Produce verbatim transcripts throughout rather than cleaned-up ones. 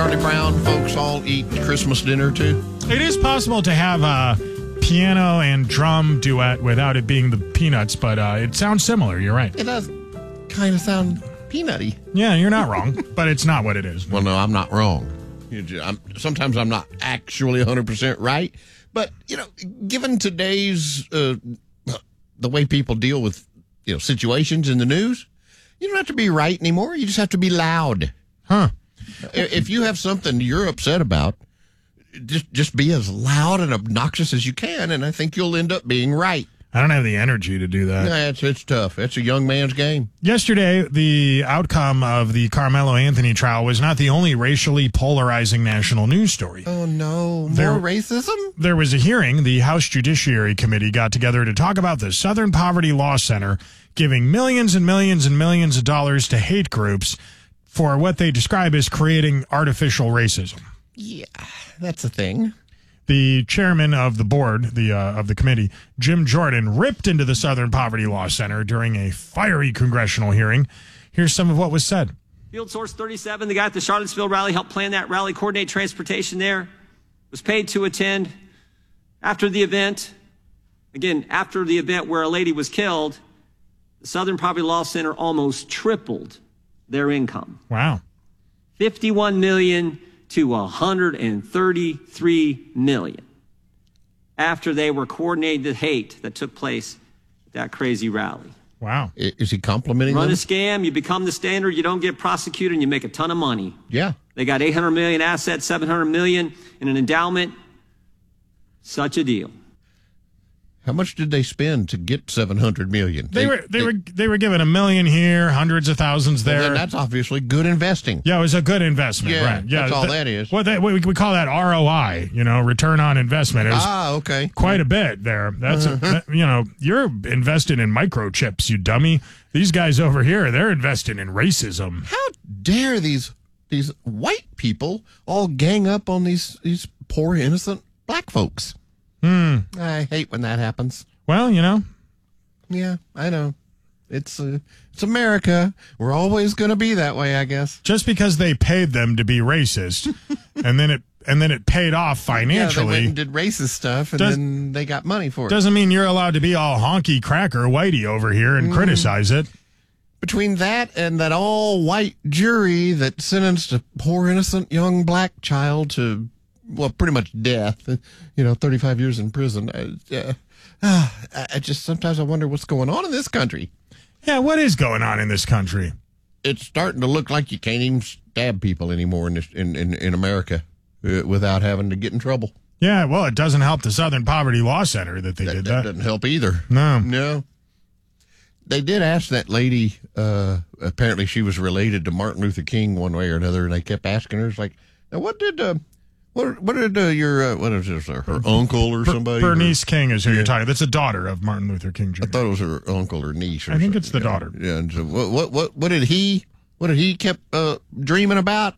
Charlie Brown folks all eat Christmas dinner, too? It is possible to have a piano and drum duet without it being the Peanuts, but uh, it sounds similar. You're right. It does kind of sound peanutty. Yeah, you're not wrong, but it's not what it is. Well, no, I'm not wrong. I'm, sometimes I'm not actually one hundred percent right, but, you know, given today's, uh, the way people deal with, you know, situations in the news, you don't have to be right anymore. You just have to be loud. Huh. If you have something you're upset about, just just be as loud and obnoxious as you can, and I think you'll end up being right. I don't have the energy to do that. Yeah, it's, it's tough. It's a young man's game. Yesterday, the outcome of the Carmelo Anthony trial was not the only racially polarizing national news story. Oh, no. More There- racism? There There was a hearing. The House Judiciary Committee got together to talk about the Southern Poverty Law Center giving millions and millions and millions of dollars to hate groups for what they describe as creating artificial racism. Yeah, that's a thing. The chairman of the board, the uh, of the committee, Jim Jordan, ripped into the Southern Poverty Law Center during a fiery congressional hearing. Here's some of what was said. Field Source thirty-seven, the guy at the Charlottesville rally, helped plan that rally, coordinate transportation there, was paid to attend. After the event, again, after the event where a lady was killed, the Southern Poverty Law Center almost tripled their income. Wow. fifty-one million dollars to one hundred thirty-three million dollars after they were coordinating the hate that took place at that crazy rally. Wow. I- Is he complimenting Run them? a scam, you become the standard, you don't get prosecuted, and you make a ton of money. Yeah. They got eight hundred million dollars assets, seven hundred million dollars in an endowment. Such a deal. How much did they spend to get seven hundred million dollars? They were they were they were given a million here, hundreds of thousands there. Well, then that's obviously good investing. Yeah, it was a good investment, Yeah, right? Yeah, that's all th- that is. Well, that, we, we call that R O I, you know, return on investment. It was Ah, okay. quite a bit there. That's a, that- you know, you're invested in microchips, you dummy. These guys over here, they're invested in racism. How dare these these white people all gang up on these these poor innocent black folks? Hmm. I hate when that happens. Well, you know, Yeah, I know. It's uh, it's America. We're always going to be that way, I guess. just because they paid them to be racist, and then it and then it paid off Yeah, they went financially, and did racist stuff, and Does- then they got money for it. doesn't mean you're allowed to be all honky cracker whitey over here and criticize it. Between that and that all-white jury that sentenced a poor innocent young black child to, well, pretty much death, you know, thirty-five years in prison. I, uh, ah, I I just sometimes I wonder what's going on in this country. Yeah, what is going on in this country? It's starting to look like you can't even stab people anymore in this, in, in, in America uh, without having to get in trouble. Yeah, well, it doesn't help the Southern Poverty Law Center that they That, did that that. doesn't help either. No. No. They did ask that lady, uh, apparently she was related to Martin Luther King one way or another, and they kept asking her, it's like, now what did, uh, what, what did uh, your, uh, what is this, uh, her uncle or somebody? Bernice King is who you're talking. That's a daughter of Martin Luther King I Junior thought it was her uncle or niece. Or I think something, it's the you know. daughter. Yeah. And so what, what, what, what did he, what did he kept uh, dreaming about?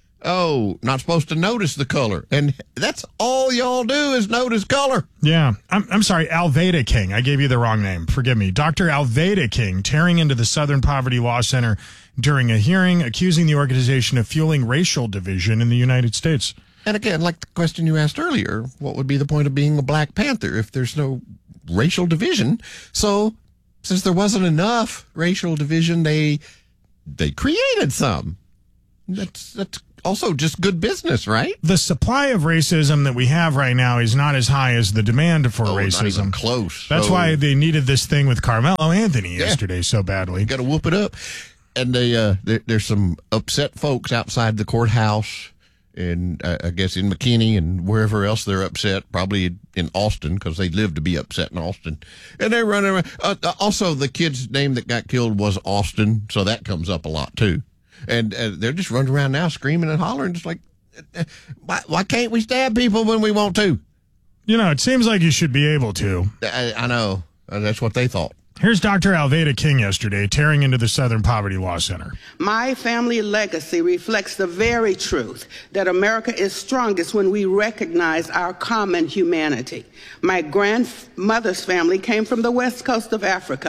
Oh, not supposed to notice the color. And that's all y'all do is notice color. Yeah. I'm, I'm sorry, Alveda King. I gave you the wrong name. Forgive me. Doctor Alveda King tearing into the Southern Poverty Law Center during a hearing accusing the organization of fueling racial division in the United States. And again, like the question you asked earlier, what would be the point of being a Black Panther if there's no racial division? So, since there wasn't enough racial division, they they created some. That's that's also just good business, right? The supply of racism that we have right now is not as high as the demand for Oh, not even racism. close. That's So- why they needed this thing with Carmelo Anthony yesterday so badly. Got to whoop it up. And they uh, there, there's some upset folks outside the courthouse, and uh, I guess in McKinney and wherever else they're upset, probably in Austin because they live to be upset in Austin. And they're running around. Uh, also, the kid's name that got killed was Austin, so that comes up a lot too. And uh, they're just running around now screaming and hollering, just like, uh, why, why can't we stab people when we want to? You know, it seems like you should be able to. I, I know. Uh, That's what they thought. Here's Doctor Alveda King yesterday tearing into the Southern Poverty Law Center. My family legacy reflects the very truth that America is strongest when we recognize our common humanity. My grandmother's family came from the west coast of Africa.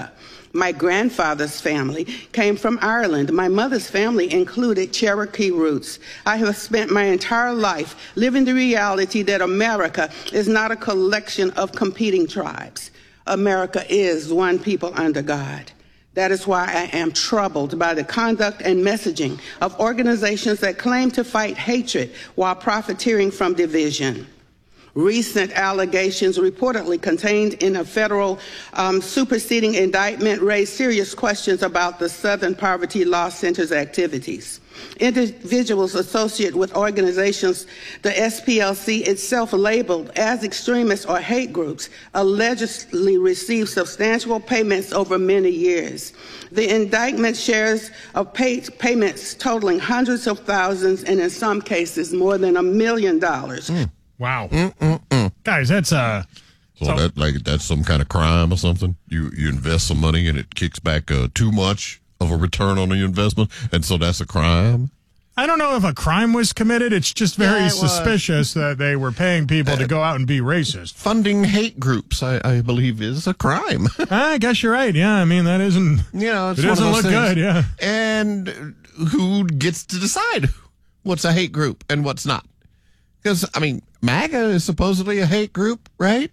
My grandfather's family came from Ireland. My mother's family included Cherokee roots. I have spent my entire life living the reality that America is not a collection of competing tribes. America is one people under God. That is why I am troubled by the conduct and messaging of organizations that claim to fight hatred while profiteering from division. Recent allegations reportedly contained in a federal um, superseding indictment raise serious questions about the Southern Poverty Law Center's activities. Individuals associated with organizations the S P L C itself labeled as extremists or hate groups allegedly received substantial payments over many years. The indictment shares of pay payments totaling hundreds of thousands and in some cases more than a million dollars. Mm. Wow. Mm-mm-mm. Guys, that's uh so, so that like that's some kind of crime or something. You you invest some money and it kicks back uh, too much of a return on the investment, and so that's a crime. I don't know if a crime was committed. It's just very yeah, it suspicious that they were paying people uh, to go out and be racist. Funding hate groups, I, I believe, is a crime. I guess you're right. Yeah, I mean that isn't. You know, it's it doesn't look things. good. Yeah, and who gets to decide what's a hate group and what's not? Because I mean, MAGA is supposedly a hate group, right?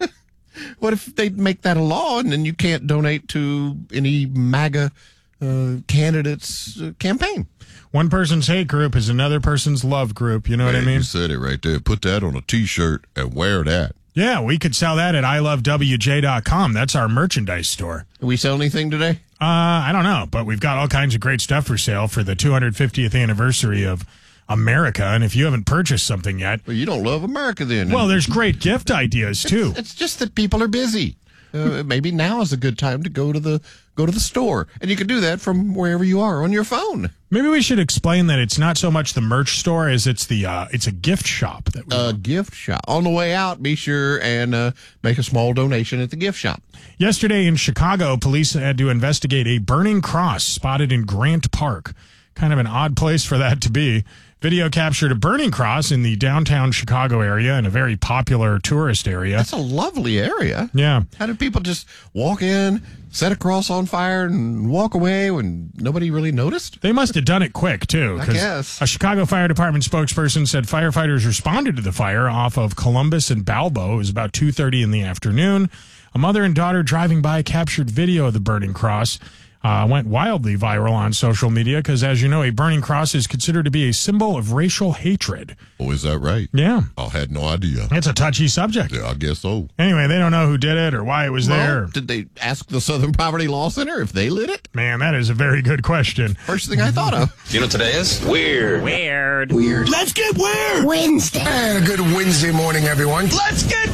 What if they make that a law and then you can't donate to any MAGA uh, candidate's uh, campaign? One person's hate group is another person's love group. You know Man, what I mean? You said it right there. Put that on a T-shirt and wear that. Yeah, we could sell that at I love W J dot com. That's our merchandise store. Do we sell anything today? Uh, I don't know, but we've got all kinds of great stuff for sale for the two hundred fiftieth anniversary of America. And if you haven't purchased something yet... Well, you don't love America then. Well, there's great gift ideas, too. It's, it's just that people are busy. Uh, maybe now is a good time to go to the go to the store, and you can do that from wherever you are on your phone. Maybe we should explain that it's not so much the merch store as it's the uh, it's a gift shop. That we a want. gift shop. On the way out, be sure and uh, make a small donation at the gift shop. Yesterday in Chicago, police had to investigate a burning cross spotted in Grant Park. Kind of an odd place for that to be. Video captured a burning cross in the downtown Chicago area in a very popular tourist area. That's a lovely area. Yeah. How did people just walk in, set a cross on fire, and walk away when nobody really noticed? They must have done it quick, too. I guess. A Chicago Fire Department spokesperson said firefighters responded to the fire off of Columbus and Balbo. It was about two thirty in the afternoon. A mother and daughter driving by captured video of the burning cross. Uh, went wildly viral on social media because, as you know, a burning cross is considered to be a symbol of racial hatred. Oh, is that right? Yeah. I had no idea. It's a touchy subject. Yeah, I guess so. Anyway, they don't know who did it or why it was well, there. Did they ask the Southern Poverty Law Center if they lit it? Man, that is a very good question. First thing I thought of. You know what today is? Weird. Weird. Weird. Let's get weird. Wednesday. And a good Wednesday morning, everyone. Let's get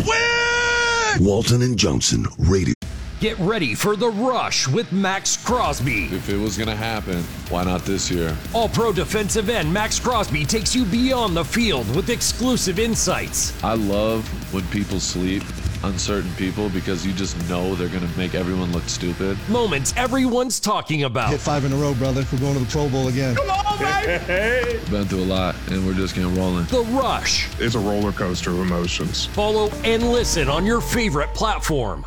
weird. Walton and Johnson Radio. Get ready for The Rush with Max Crosby. If it was going to happen, why not this year? All-pro defensive end Max Crosby takes you beyond the field with exclusive insights. I love when people sleep on certain people because you just know they're going to make everyone look stupid. Moments everyone's talking about. Hit five in a row, brother. We're going to the Pro Bowl again. Come on, baby! Been through a lot, and we're just getting rolling. The Rush. It's a roller coaster of emotions. Follow and listen on your favorite platform.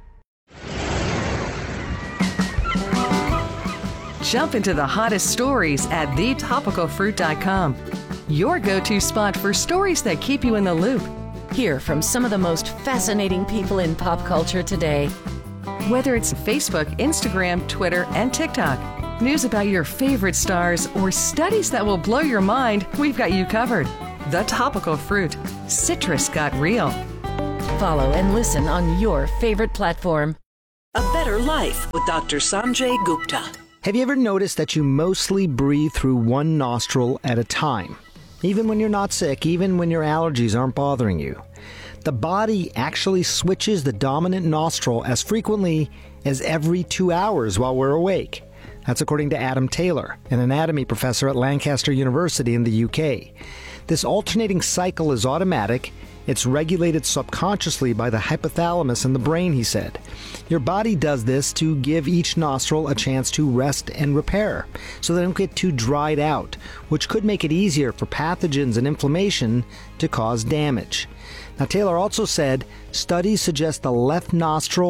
Jump into the hottest stories at the topical fruit dot com. Your go-to spot for stories that keep you in the loop. Hear from some of the most fascinating people in pop culture today. Whether it's Facebook, Instagram, Twitter, and TikTok, news about your favorite stars, or studies that will blow your mind, we've got you covered. The Topical Fruit. Citrus got real. Follow and listen on your favorite platform. A Better Life with Doctor Sanjay Gupta. Have you ever noticed that you mostly breathe through one nostril at a time? Even when you're not sick, even when your allergies aren't bothering you. The body actually switches the dominant nostril as frequently as every two hours while we're awake. That's according to Adam Taylor, an anatomy professor at Lancaster University in the U K. This alternating cycle is automatic. It's regulated subconsciously by the hypothalamus in the brain, he said. Your body does this to give each nostril a chance to rest and repair, so they don't get too dried out, which could make it easier for pathogens and inflammation to cause damage. Now, Taylor also said studies suggest the left nostril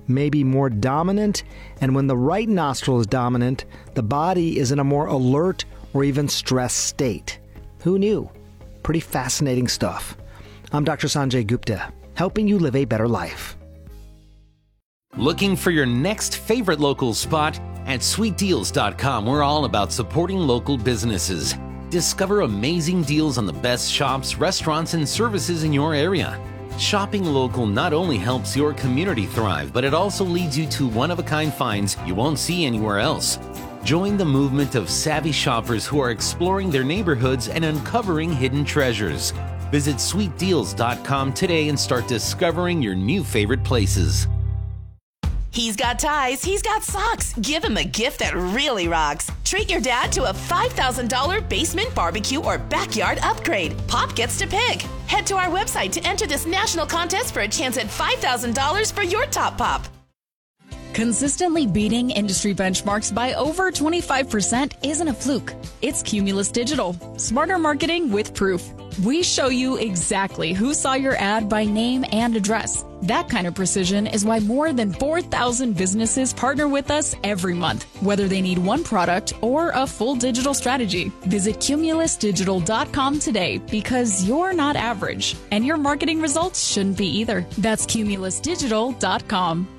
may be more dominant, and when the right nostril is dominant, the body is in a more alert or even stressed state. Who knew? Pretty fascinating stuff. I'm Doctor Sanjay Gupta, helping you live a better life. Looking for your next favorite local spot? At sweet deals dot com, we're all about supporting local businesses. Discover amazing deals on the best shops, restaurants, and services in your area. Shopping local not only helps your community thrive, but it also leads you to one-of-a-kind finds you won't see anywhere else. Join the movement of savvy shoppers who are exploring their neighborhoods and uncovering hidden treasures. Visit sweet deals dot com today and start discovering your new favorite places. He's got ties, he's got socks. Give him a gift that really rocks. Treat your dad to a five thousand dollars basement, barbecue, or backyard upgrade. Pop gets to pick. Head to our website to enter this national contest for a chance at five thousand dollars for your top pop. Consistently beating industry benchmarks by over twenty-five percent isn't a fluke. It's Cumulus Digital. Smarter marketing with proof. We show you exactly who saw your ad by name and address. That kind of precision is why more than four thousand businesses partner with us every month, whether they need one product or a full digital strategy. Visit cumulus digital dot com today because you're not average, and your marketing results shouldn't be either. That's cumulus digital dot com.